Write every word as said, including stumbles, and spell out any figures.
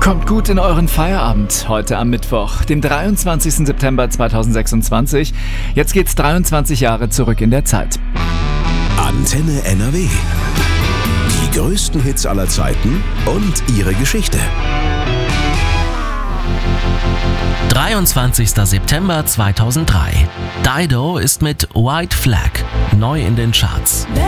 Kommt gut in euren Feierabend heute am Mittwoch, dem dreiundzwanzigsten September zweitausendsechsundzwanzig. Jetzt geht's dreiundzwanzig Jahre zurück in der Zeit. Antenne N R W. Die größten Hits aller Zeiten und ihre Geschichte. dreiundzwanzigster September zweitausenddrei. Dido ist mit White Flag neu in den Charts.